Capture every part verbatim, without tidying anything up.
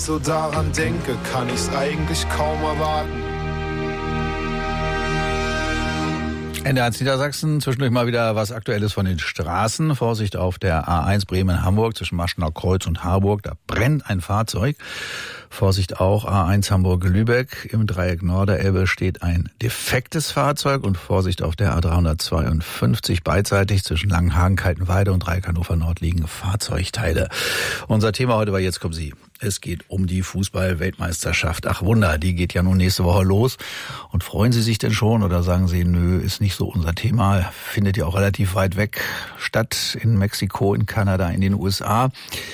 so daran denke, kann ich's eigentlich kaum erwarten. N D R eins Niedersachsen, zwischendurch mal wieder was Aktuelles von den Straßen. Vorsicht auf der A eins Bremen-Hamburg zwischen Maschenau Kreuz und Harburg, da brennt ein Fahrzeug. Vorsicht auch A eins Hamburg-Lübeck, im Dreieck Norderelbe steht ein defektes Fahrzeug und Vorsicht auf der A dreihundertzweiundfünfzig beidseitig zwischen Langenhagen, Kaltenweide und Dreieck Hannover Nord liegen Fahrzeugteile. Unser Thema heute war Jetzt kommen Sie. Es geht um die Fußball-Weltmeisterschaft. Ach Wunder, die geht ja nun nächste Woche los. Und freuen Sie sich denn schon oder sagen Sie, nö, ist nicht so unser Thema, findet ja auch relativ weit weg statt, in Mexiko, in Kanada, in den U S A.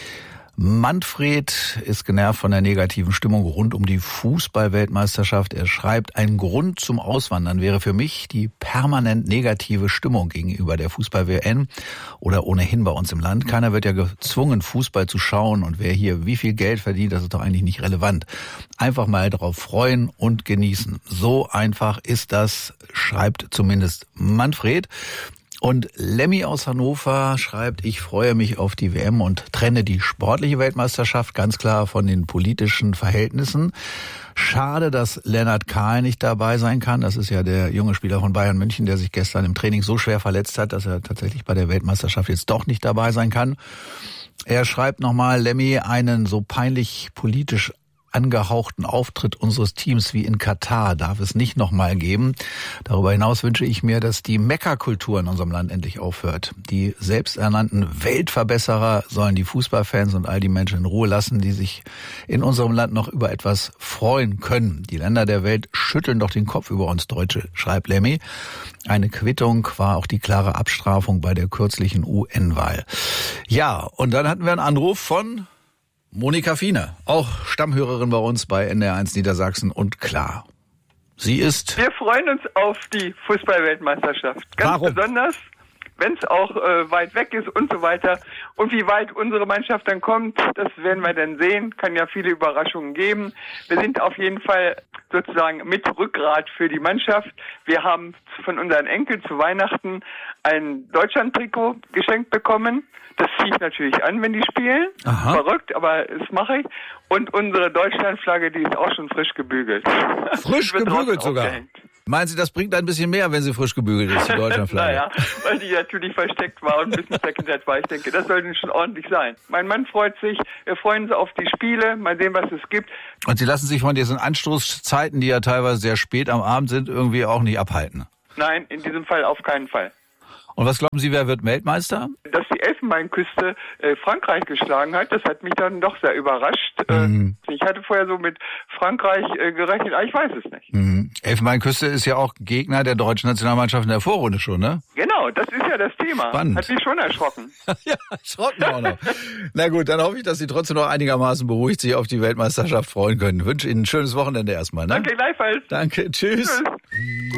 Manfred ist genervt von der negativen Stimmung rund um die Fußball-Weltmeisterschaft. Er schreibt, ein Grund zum Auswandern wäre für mich die permanent negative Stimmung gegenüber der Fußball-W M oder ohnehin bei uns im Land. Keiner wird ja gezwungen, Fußball zu schauen, und wer hier wie viel Geld verdient, das ist doch eigentlich nicht relevant. Einfach mal darauf freuen und genießen. So einfach ist das, schreibt zumindest Manfred. Und Lemmy aus Hannover schreibt, ich freue mich auf die W M und trenne die sportliche Weltmeisterschaft ganz klar von den politischen Verhältnissen. Schade, dass Lennart Kahl nicht dabei sein kann. Das ist ja der junge Spieler von Bayern München, der sich gestern im Training so schwer verletzt hat, dass er tatsächlich bei der Weltmeisterschaft jetzt doch nicht dabei sein kann. Er schreibt nochmal, Lemmy, einen so peinlich politisch angehauchten Auftritt unseres Teams wie in Katar darf es nicht nochmal geben. Darüber hinaus wünsche ich mir, dass die Mekka-Kultur in unserem Land endlich aufhört. Die selbsternannten Weltverbesserer sollen die Fußballfans und all die Menschen in Ruhe lassen, die sich in unserem Land noch über etwas freuen können. Die Länder der Welt schütteln doch den Kopf über uns Deutsche, schreibt Lemmy. Eine Quittung war auch die klare Abstrafung bei der kürzlichen U N-Wahl. Ja, und dann hatten wir einen Anruf von Monika Fiene, auch Stammhörerin bei uns bei N D R eins Niedersachsen, und klar, sie ist... Wir freuen uns auf die Fußball-Weltmeisterschaft. Ganz Warum? Besonders, wenn es auch äh, weit weg ist und so weiter. Und wie weit unsere Mannschaft dann kommt, das werden wir dann sehen. Kann ja viele Überraschungen geben. Wir sind auf jeden Fall sozusagen mit Rückgrat für die Mannschaft. Wir haben von unseren Enkeln zu Weihnachten ein Deutschland-Trikot geschenkt bekommen. Das ziehe ich natürlich an, wenn die spielen. Aha. Verrückt, aber das mache ich. Und unsere Deutschlandflagge, die ist auch schon frisch gebügelt. Frisch Wird gebügelt draußen sogar? aufgehängt. Meinen Sie, das bringt ein bisschen mehr, wenn sie frisch gebügelt ist, die Deutschlandflagge? Naja, weil die natürlich versteckt war und ein bisschen Secondhand war. Ich denke, das sollte schon ordentlich sein. Mein Mann freut sich, wir freuen uns auf die Spiele, mal sehen, was es gibt. Und Sie lassen sich von diesen Anstoßzeiten, die ja teilweise sehr spät am Abend sind, irgendwie auch nicht abhalten? Nein, in diesem Fall auf keinen Fall. Und was glauben Sie, wer wird Weltmeister? Dass die Elfenbeinküste äh, Frankreich geschlagen hat, das hat mich dann doch sehr überrascht. Mhm. Äh, ich hatte vorher so mit Frankreich äh, gerechnet, aber ich weiß es nicht. Mhm. Elfenbeinküste ist ja auch Gegner der deutschen Nationalmannschaft in der Vorrunde schon, ne? Genau, das ist ja das Thema. Spannend. Hat mich schon erschrocken. Ja, erschrocken auch noch. Na gut, dann hoffe ich, dass Sie trotzdem noch einigermaßen beruhigt sich auf die Weltmeisterschaft freuen können. Ich wünsche Ihnen ein schönes Wochenende erstmal, ne? Danke, gleichfalls. Danke, tschüss. Tschüss.